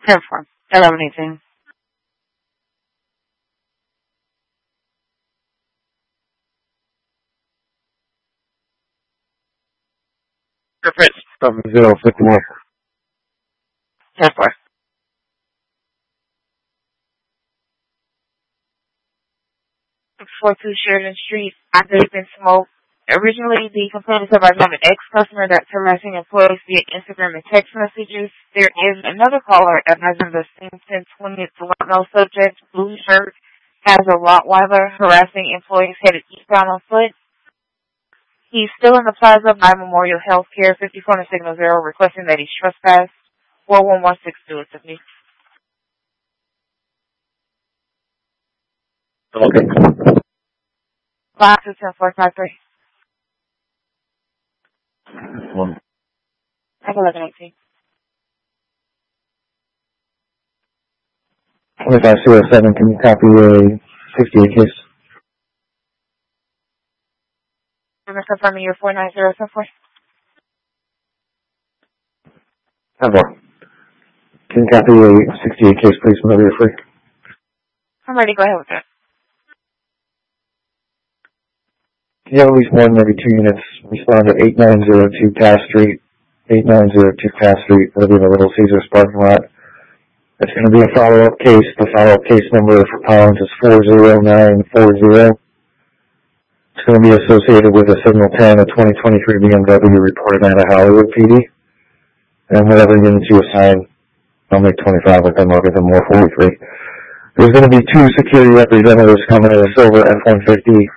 10-4. 11-18. Fritz. 7051. 10-4. 642 Sheridan Street, vape and smoke. Originally, the complaint is about an ex-customer that's harassing employees via Instagram and text messages. There is another caller advising the same 1020 Toronto subject, blue shirt, has a Rottweiler harassing employees headed eastbound on foot. He's still in the plaza by Memorial Healthcare, 54 and Signal 0, requesting that he's trespassed. 41162 is me. Okay. 5-2-10-4-5-3. 1. 11-18. 2507, can you copy a 68 case? I'm going to confirm your 49074. Have one. Can you copy a 68 case, please, whenever you're free? I'm ready. Go ahead with that. You have at least one every 2 units. Respond to 8902 Cass Street. 8902 Cass Street. It'll be in the Little Caesars parking lot. It's going to be a follow-up case. The follow-up case number for Collins is 40940. It's going to be associated with a Signal 10, a 2023 BMW reported out of Hollywood PD. And whatever units you assign, I'll make 25 with them. I'll give them more 43. There's going to be 2 security representatives coming in a silver F-150